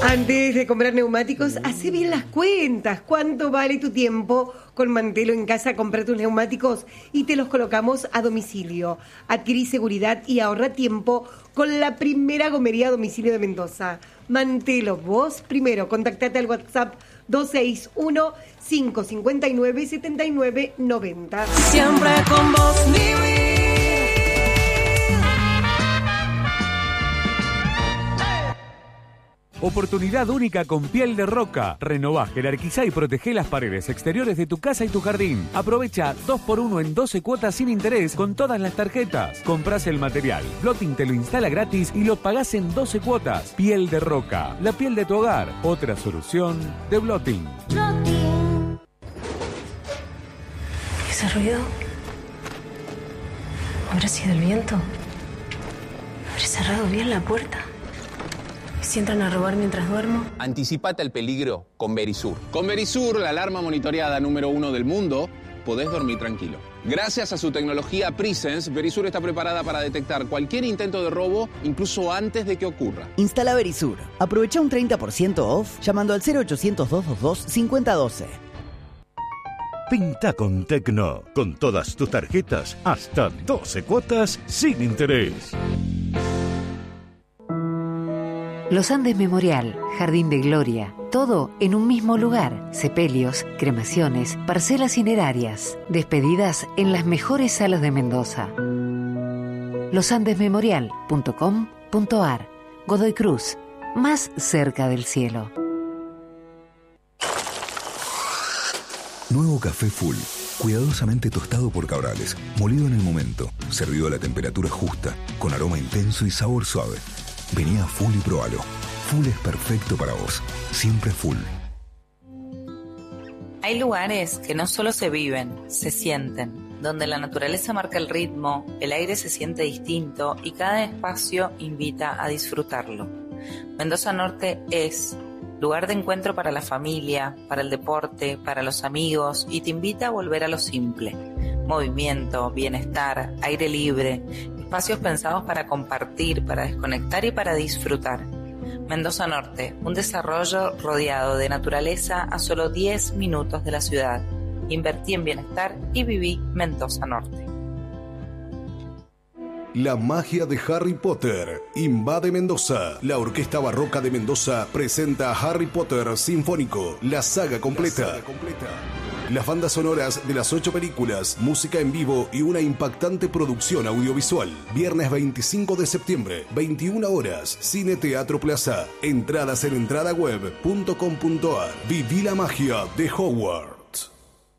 Antes de comprar neumáticos, hacé bien las cuentas. ¿Cuánto vale tu tiempo? Con Mantelo en casa, compra tus neumáticos y te los colocamos a domicilio. Adquirí seguridad y ahorra tiempo con la primera gomería a domicilio de Mendoza. Mantelo, vos primero. Contactate al WhatsApp 261-559-7990. Siempre con vos, mi Oportunidad única con Piel de Roca. Renová, jerarquizá y protegé las paredes exteriores de tu casa y tu jardín. Aprovecha 2x1 en 12 cuotas sin interés con todas las tarjetas. Comprás el material, Blotting te lo instala gratis y lo pagás en 12 cuotas. Piel de Roca, la piel de tu hogar. Otra solución de Blotting. ¿Ese ruido? ¿Habrá sido el viento? ¿Habré cerrado bien la puerta? ¿Si entran a robar mientras duermo? Anticipate al peligro con Verisur. Con Verisur, la alarma monitoreada número 1 del mundo, podés dormir tranquilo. Gracias a su tecnología Presence, Verisur está preparada para detectar cualquier intento de robo, incluso antes de que ocurra. Instala Verisur. Aprovecha un 30% off llamando al 0800-222-5012. Pinta con Tecno. Con todas tus tarjetas, hasta 12 cuotas sin interés. Los Andes Memorial, Jardín de Gloria, todo en un mismo lugar. Sepelios, cremaciones, parcelas cinerarias, despedidas en las mejores salas de Mendoza. losandesmemorial.com.ar. Godoy Cruz, más cerca del cielo. Nuevo café Full, cuidadosamente tostado por Cabrales, molido en el momento, servido a la temperatura justa, con aroma intenso y sabor suave. Vení a Full y probalo. Full es perfecto para vos. Siempre Full. Hay lugares que no solo se viven, se sienten, donde la naturaleza marca el ritmo, el aire se siente distinto y cada espacio invita a disfrutarlo. Mendoza Norte es lugar de encuentro para la familia, para el deporte, para los amigos y te invita a volver a lo simple. Movimiento, bienestar, aire libre, espacios pensados para compartir, para desconectar y para disfrutar. Mendoza Norte, un desarrollo rodeado de naturaleza a solo 10 minutos de la ciudad. Invertí en bienestar y viví Mendoza Norte. La magia de Harry Potter invade Mendoza. La Orquesta Barroca de Mendoza presenta Harry Potter Sinfónico, la saga completa. Las bandas sonoras de las 8 películas, música en vivo y una impactante producción audiovisual. Viernes 25 de septiembre, 21 horas, Cine Teatro Plaza. Entradas en entradaweb.com.ar. Viví la magia de Hogwarts.